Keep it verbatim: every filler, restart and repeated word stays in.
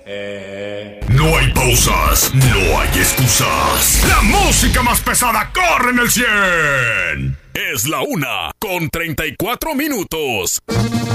Eh. No hay pausas, no hay excusas. La música más pesada corre en el cien. Es la una con treinta y cuatro minutos.